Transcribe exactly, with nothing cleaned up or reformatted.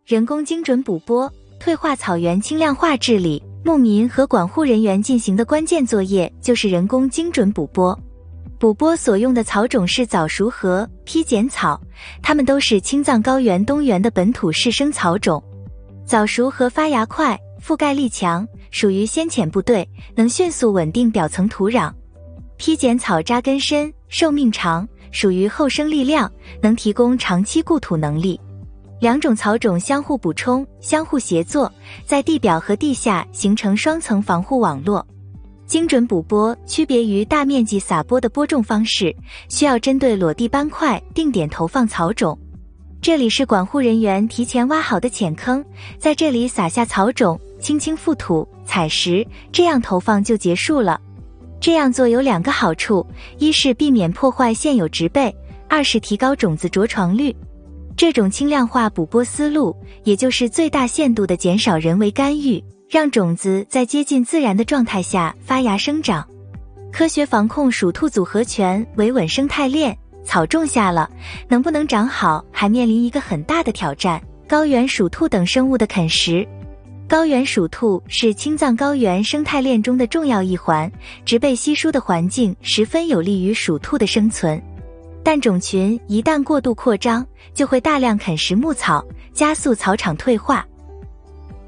人工精准补播，退化草原轻量化治理，牧民和管护人员进行的关键作业就是人工精准补播。补播所用的草种是早熟和披剪草，它们都是青藏高原东源的本土适生草种。早熟和发芽快，覆盖力强，属于先遣部队，能迅速稳定表层土壤。披剪草扎根深，寿命长，属于后生力量，能提供长期固土能力。两种草种相互补充，相互协作，在地表和地下形成双层防护网络。精准补播区别于大面积撒播的播种方式，需要针对裸地斑块定点投放草种。这里是管护人员提前挖好的浅坑，在这里撒下草种，轻轻覆土、采食，这样投放就结束了。这样做有两个好处，一是避免破坏现有植被，二是提高种子着床率。这种轻量化补播思路，也就是最大限度地减少人为干预，让种子在接近自然的状态下发芽生长。科学防控鼠兔组合拳，维稳生态链。草种下了，能不能长好，还面临一个很大的挑战：高原鼠兔等生物的啃食。高原鼠兔是青藏高原生态链中的重要一环，植被稀疏的环境十分有利于鼠兔的生存。但种群一旦过度扩张，就会大量啃食牧草，加速草场退化。